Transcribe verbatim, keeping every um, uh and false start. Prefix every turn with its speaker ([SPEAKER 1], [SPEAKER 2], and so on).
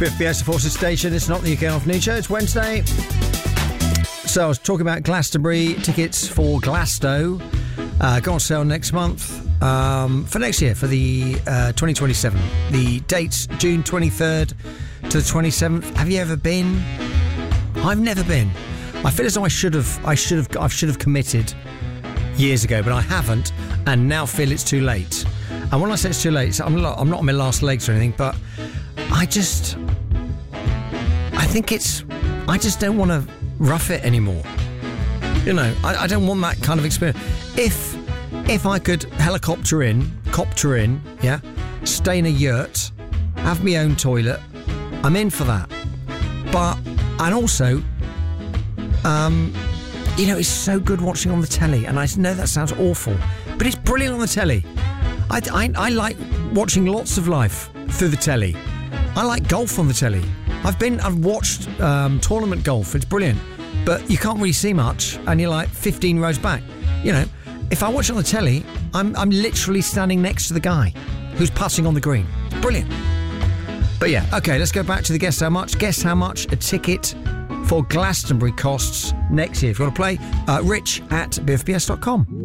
[SPEAKER 1] Biff Fiesta Forces Station. It's not the U K Off News Show. It's Wednesday. So I was talking about Glastonbury tickets for Glasto. Uh, go on sale next month. Um, for next year, for the uh, twenty twenty-seven. The dates June twenty-third to the twenty-seventh. Have you ever been? I've never been. I feel as though I should have. I should have. I should have committed years ago, but I haven't, and now feel it's too late. And when I say it's too late, I'm not, I'm not on my last legs or anything, but I just, I think it's, I just don't want to rough it anymore. You know, I, I don't want that kind of experience. If, if I could helicopter in, copter in, yeah, stay in a yurt, have my own toilet, I'm in for that. But, and also, um, you know, it's so good watching on the telly, and I know that sounds awful, but it's brilliant on the telly. I, I, I like watching lots of life through the telly. I like golf on the telly. I've been, I've watched um, tournament golf. It's brilliant, but you can't really see much, and you're like fifteen rows back. You know, if I watch it on the telly, I'm, I'm literally standing next to the guy who's putting on the green. It's brilliant. But yeah, okay, let's go back to the guess how much. Guess how much a ticket for Glastonbury costs next year. If you want to play, uh, rich at b f b s dot com.